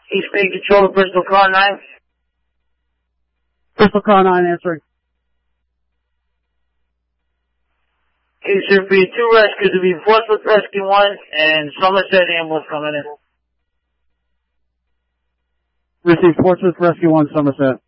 East Bay Control, Bristol Car 9. Bristol Car 9 answering. Okay, sir, for your 2 rescues, it'll be Portsmouth Rescue 1 and Somerset Ambulance coming in. Receive Portsmouth Rescue 1, Somerset.